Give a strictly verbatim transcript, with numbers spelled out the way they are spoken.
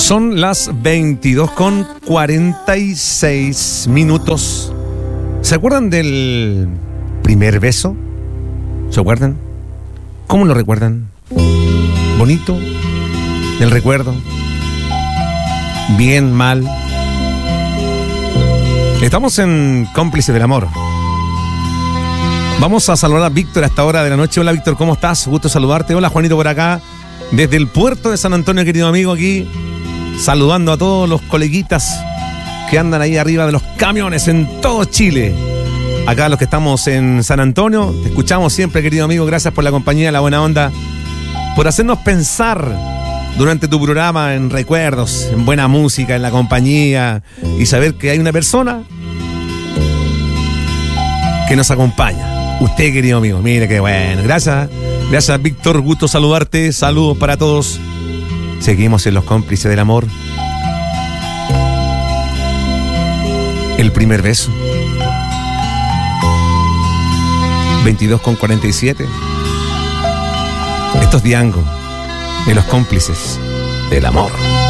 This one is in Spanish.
Son las veintidós con cuarenta y seis minutos. ¿Se acuerdan del primer beso? ¿Se acuerdan? ¿Cómo lo recuerdan? ¿Bonito? ¿El recuerdo? ¿Bien? ¿Mal? Estamos en Cómplices del Amor. Vamos a saludar a Víctor a esta hora de la noche. Hola Víctor, ¿cómo estás? Gusto saludarte. Hola Juanito por acá, desde el puerto de San Antonio, querido amigo, aquí saludando a todos los coleguitas que andan ahí arriba de los camiones en todo Chile. Acá los que estamos en San Antonio, te escuchamos siempre, querido amigo. Gracias por la compañía, la buena onda, por hacernos pensar durante tu programa en recuerdos, en buena música, en la compañía, y saber que hay una persona que nos acompaña. Usted, querido amigo, mire qué bueno. Gracias, gracias Víctor, gusto saludarte. Saludos para todos. Seguimos en los Cómplices del Amor. El primer beso. veintidós con cuarenta y siete. Esto es Diango, de los Cómplices del Amor.